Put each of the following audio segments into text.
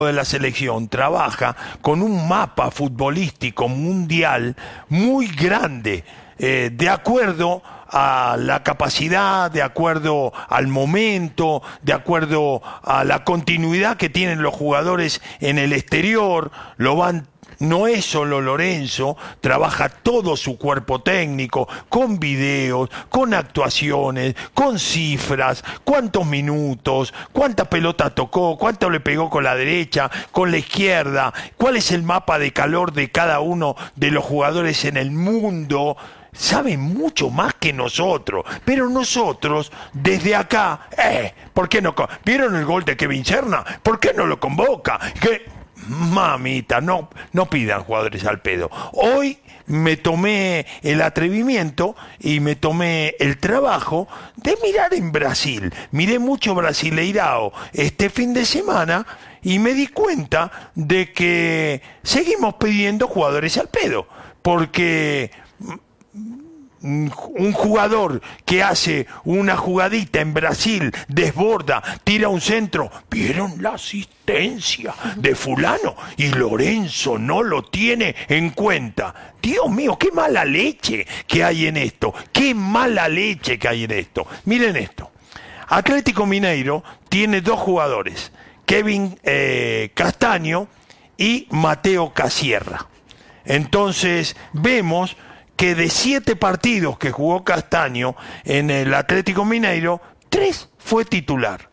de la selección trabaja con un mapa futbolístico mundial muy grande, de acuerdo a la capacidad, de acuerdo al momento, de acuerdo a la continuidad que tienen los jugadores en el exterior. No es solo Lorenzo, trabaja todo su cuerpo técnico, con videos, con actuaciones, con cifras, cuántos minutos, cuánta pelota tocó, cuánto le pegó con la derecha, con la izquierda, cuál es el mapa de calor de cada uno de los jugadores en el mundo. Sabe mucho más que nosotros, pero nosotros, desde acá, ¿por qué no? ¿Vieron el gol de Kevin Serna? ¿Por qué no lo convoca? Mamita, no pidan jugadores al pedo. Hoy me tomé el atrevimiento y me tomé el trabajo de mirar en Brasil. Miré mucho Brasileirao este fin de semana y me di cuenta de que seguimos pidiendo jugadores al pedo, porque un jugador que hace una jugadita en Brasil, desborda, tira un centro, ¿vieron la asistencia de fulano? Y Lorenzo no lo tiene en cuenta. Dios mío, qué mala leche que hay en esto, qué mala leche que hay en esto. Miren esto, Atlético Mineiro tiene dos jugadores, Kevin Castaño y Mateo Casierra. Entonces vemos que de 7 partidos que jugó Castaño en el Atlético Mineiro, 3 fue titular.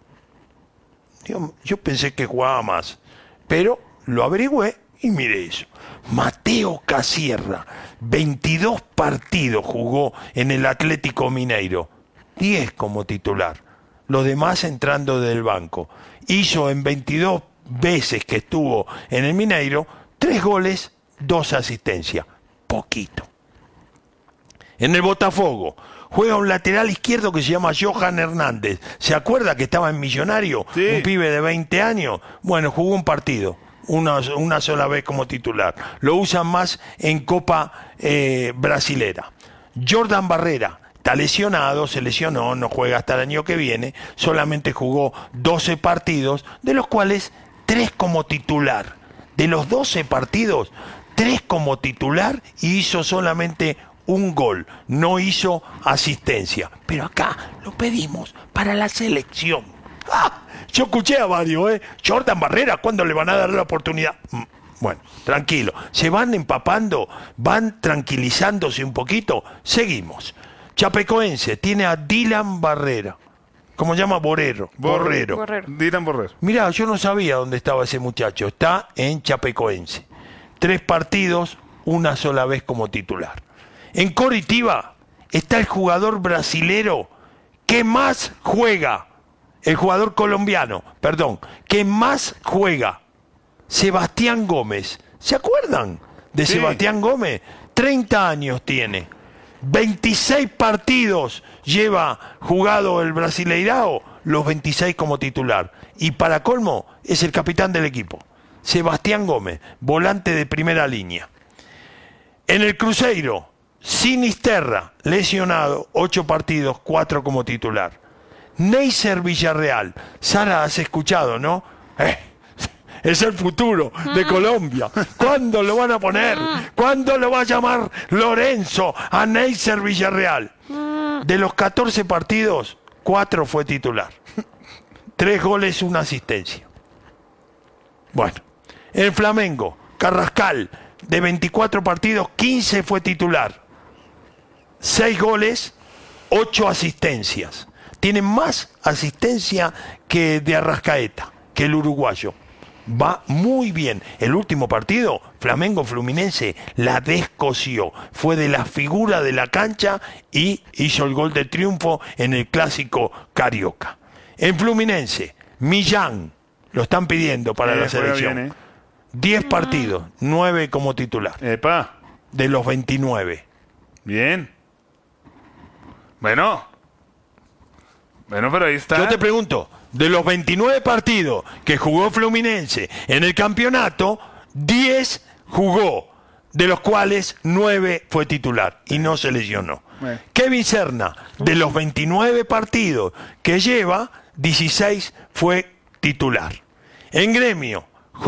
Yo pensé que jugaba más, pero lo averigüé y miré eso. Mateo Casierra, 22 partidos jugó en el Atlético Mineiro, 10 como titular, los demás entrando del banco. Hizo en 22 veces que estuvo en el Mineiro, 3 goles, 2 asistencias, poquito. En el Botafogo juega un lateral izquierdo que se llama Johan Hernández. ¿Se acuerda que estaba en Millonario? Sí. Un pibe de 20 años. Bueno, jugó un partido, una sola vez como titular. Lo usan más en Copa Brasilera. Jordan Barrera está lesionado, se lesionó, no juega hasta el año que viene. Solamente jugó 12 partidos, de los cuales 3 como titular. De los 12 partidos, 3 como titular y hizo solamente un gol, no hizo asistencia. Pero acá lo pedimos para la selección. Yo escuché a varios, Jordan Barrera, ¿cuándo le van a dar la oportunidad? Bueno, tranquilo, se van empapando, van tranquilizándose un poquito. Seguimos. Chapecoense tiene a Dylan Barrera. ¿Cómo se llama? Borrero. Dylan Borrero. Mirá, yo no sabía dónde estaba ese muchacho. Está en Chapecoense. 3 partidos, una sola vez como titular. En Coritiba está el jugador brasilero que más juega, el jugador colombiano, perdón, que más juega, Sebastián Gómez. ¿Se acuerdan de Sebastián Gómez? 30 años tiene, 26 partidos lleva jugado el Brasileirao, los 26 como titular. Y para colmo, es el capitán del equipo, Sebastián Gómez, volante de primera línea. En el Cruzeiro, Sinisterra, lesionado, 8 partidos, 4 como titular. Neisser Villarreal, Sara, has escuchado, ¿no? Es el futuro de Colombia. ¿Cuándo lo van a poner? ¿Cuándo lo va a llamar Lorenzo a Neisser Villarreal? De los 14 partidos, 4 fue titular. 3 goles, 1 asistencia. Bueno, en Flamengo, Carrascal, de 24 partidos, 15 fue titular. 6 goles, 8 asistencias. Tiene más asistencia que de Arrascaeta, que el uruguayo. Va muy bien. El último partido, Flamengo-Fluminense, la descosió. Fue de la figura de la cancha y hizo el gol de triunfo en el clásico carioca. En Fluminense, Millán, lo están pidiendo para la selección. Bien, 10 partidos, 9 como titular. Epa. De los 29. Bien. Bueno, pero ahí está. Yo te pregunto, de los 29 partidos que jugó Fluminense en el campeonato, 10 jugó, de los cuales 9 fue titular y no se lesionó. Kevin Serna, de los 29 partidos que lleva, 16 fue titular. En Gremio,